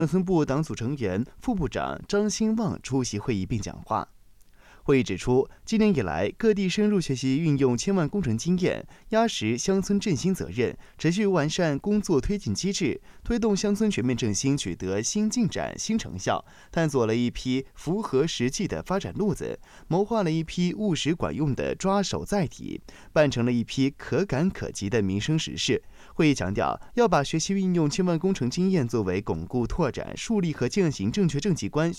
乡村部党组成员、副部长张兴旺出席会议并讲话。会议指出，今年以来，各地深入学习运用千万工程经验，压实乡村振兴责任，持续完善工作推进机制，推动乡村全面振兴取得新进展、新成效，探索了一批符合实际的发展路子，谋划了一批务实管用的抓手载体，办成了一批可感可及的民生实事。会议强调，要把学习运用千万工程经验作为巩固、拓展、树立和践行正确政绩观